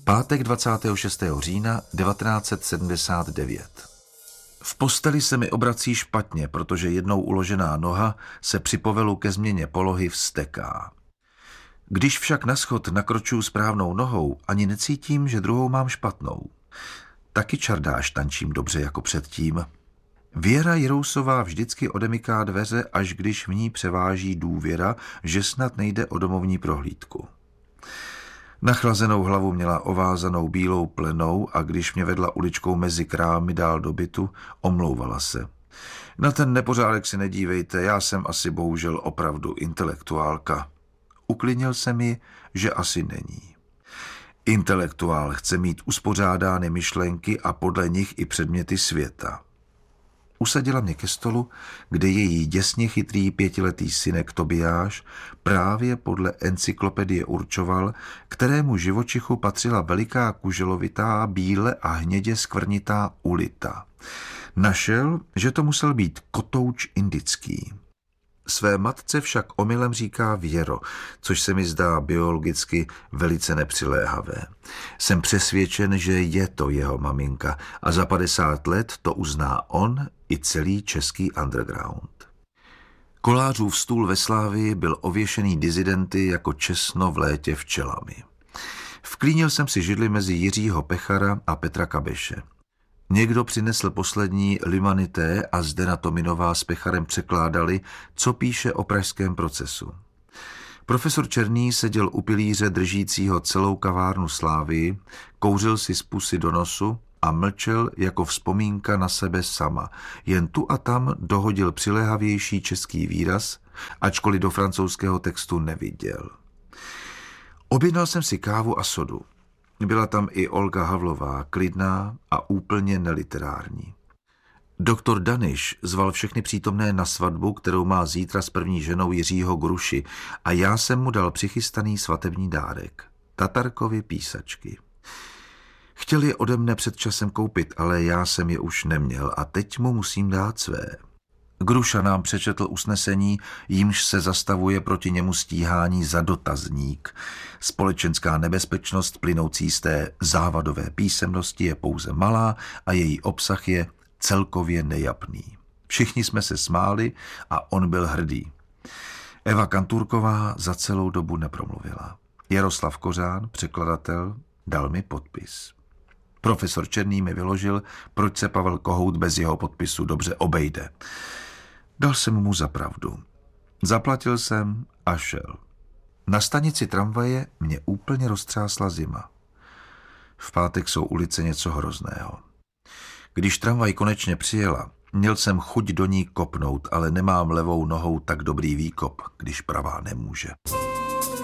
Pátek 26. října 1979. V posteli se mi obrací špatně, protože jednou uložená noha se při povelu ke změně polohy vzteká. Když však na schod nakročuju správnou nohou, ani necítím, že druhou mám špatnou. Taky čardáš tančím dobře jako předtím. Věra Jirousová vždycky odemyká dveře, až když v ní převáží důvěra, že snad nejde o domovní prohlídku. Nachlazenou hlavu měla ovázanou bílou plenou a když mě vedla uličkou mezi krámy dál do bytu, omlouvala se. Na ten nepořádek si nedívejte, já jsem asi bohužel opravdu intelektuálka. Uklidnil jsem ji, že asi není. Intelektuál chce mít uspořádány myšlenky a podle nich i předměty světa. Usadila mě ke stolu, kde její děsně chytrý 5letý synek Tobiáš právě podle encyklopedie určoval, kterému živočichu patřila veliká kuželovitá, bíle a hnědě skvrnitá ulita. Našel, že to musel být kotouč indický. Své matce však omylem říká Věro, což se mi zdá biologicky velice nepřiléhavé. Jsem přesvědčen, že je to jeho maminka a za 50 let to uzná on i celý český underground. Kolářův stůl ve Slávii byl ověšený dizidenty jako česno v létě včelami. Vklínil jsem si židli mezi Jiřího Pechara a Petra Kabeše. Někdo přinesl poslední L'Humanité a Zdena Tominová s Pecharem překládali, co píše o pražském procesu. Profesor Černý seděl u pilíře držícího celou kavárnu Slávii, kouřil si z pusy do nosu a mlčel jako vzpomínka na sebe sama. Jen tu a tam dohodil přiléhavější český výraz, ačkoliv do francouzského textu neviděl. Objednal jsem si kávu a sodu. Byla tam i Olga Havlová, klidná a úplně neliterární. Doktor Daniš zval všechny přítomné na svatbu, kterou má zítra s první ženou Jiřího Gruši, a já jsem mu dal přichystaný svatební dárek. Tatarkovy písačky. Chtěl je ode mne před časem koupit, ale já jsem je už neměl a teď mu musím dát své. Gruša nám přečetl usnesení, jímž se zastavuje proti němu stíhání za dotazník. Společenská nebezpečnost plynoucí z té závadové písemnosti je pouze malá a její obsah je celkově nejapný. Všichni jsme se smáli a on byl hrdý. Eva Kanturková za celou dobu nepromluvila. Jaroslav Kořán, překladatel, dal mi podpis. Profesor Černý mi vyložil, proč se Pavel Kohout bez jeho podpisu dobře obejde. Dal jsem mu za pravdu. Zaplatil jsem a šel. Na stanici tramvaje mě úplně roztřásla zima. V pátek jsou ulice něco hrozného. Když tramvaj konečně přijela, měl jsem chuť do ní kopnout, ale nemám levou nohou tak dobrý výkop, když pravá nemůže.